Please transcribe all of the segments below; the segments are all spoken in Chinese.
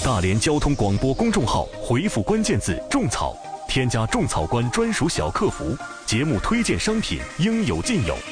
大连交通广播公众号回复关键字种草，添加种草官专属小客服，节目推荐商品应有尽有。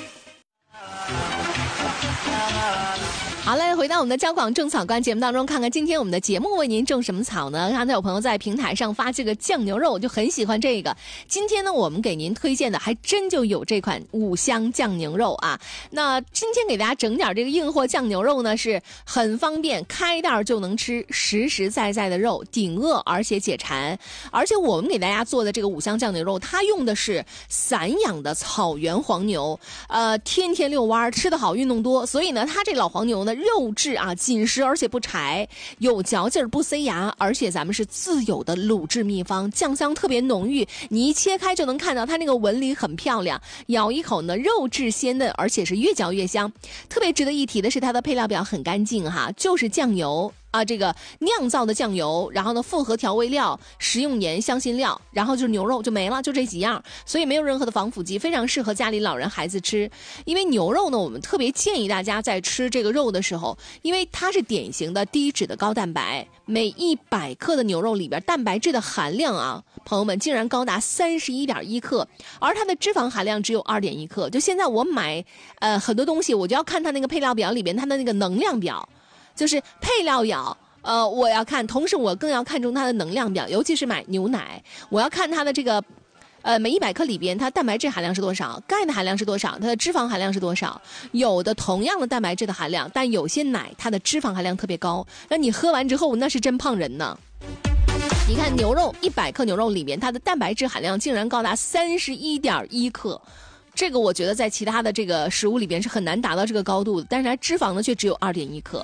好嘞，回到我们的交广种草官节目当中，看看今天我们的节目为您种什么草呢？刚才有朋友在平台上发这个酱牛肉，我就很喜欢这个。今天呢，我们给您推荐的还真就有这款五香酱牛肉啊。那今天给大家整点这个硬货酱牛肉呢，是很方便，开袋就能吃，实实在在的肉，顶饿而且解馋。而且我们给大家做的这个五香酱牛肉，它用的是散养的草原黄牛，天天遛弯，吃得好，运动多，所以呢，它这老黄牛呢，肉质啊紧实而且不柴，有嚼劲儿不塞牙，而且咱们是自有的卤制秘方，酱香特别浓郁，你一切开就能看到它那个纹理很漂亮，咬一口呢肉质鲜嫩，而且是越嚼越香。特别值得一提的是它的配料表很干净哈，就是酱油啊，这个酿造的酱油，然后呢复合调味料、食用盐、香辛料，然后就是牛肉就没了，就这几样，所以没有任何的防腐剂，非常适合家里老人孩子吃。因为牛肉呢，我们特别建议大家在吃这个肉的时候，因为它是典型的低脂的高蛋白，每100克的牛肉里边蛋白质的含量啊，朋友们竟然高达31.1克，而它的脂肪含量只有2.1克。就现在我买很多东西，我就要看它那个配料表里边它的那个能量表。就是配料表，我要看，同时我更要看重它的能量表，尤其是买牛奶，我要看它的这个，每100克里边它蛋白质含量是多少，钙的含量是多少，它的脂肪含量是多少。有的同样的蛋白质的含量，但有些奶它的脂肪含量特别高，那你喝完之后那是真胖人呢。你看牛肉100克牛肉里面它的蛋白质含量竟然高达31.1克。这个我觉得在其他的这个食物里边是很难达到这个高度的，但是它脂肪呢却只有2.1克。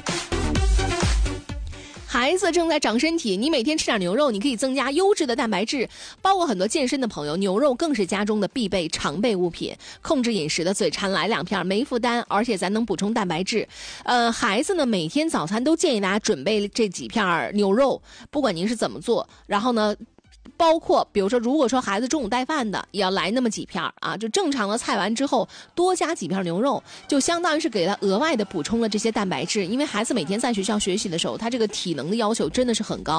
孩子正在长身体，你每天吃点牛肉，你可以增加优质的蛋白质。包括很多健身的朋友，牛肉更是家中的必备常备物品。控制饮食的嘴馋来2片没负担，而且咱能补充蛋白质。孩子呢每天早餐都建议大家准备这几片牛肉，不管您是怎么做，然后呢包括比如说如果说孩子中午带饭的也要来那么几片啊，就正常的菜完之后多加几片牛肉，就相当于是给他额外的补充了这些蛋白质。因为孩子每天在学校学习的时候，他这个体能的要求真的是很高。